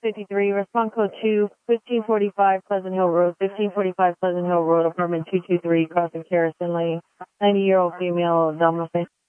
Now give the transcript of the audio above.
53, respond code 2, 1545 Pleasant Hill Road, 1545 Pleasant Hill Road, apartment 223, crossing Harrison Lane, 90-year-old female, abdominal pain.